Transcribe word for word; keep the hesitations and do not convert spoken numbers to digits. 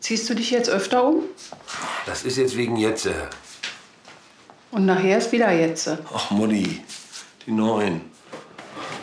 Ziehst du dich jetzt öfter um? Das ist jetzt wegen Jetze. Und nachher ist wieder Jetze. Ach, Mutti, die Neuen.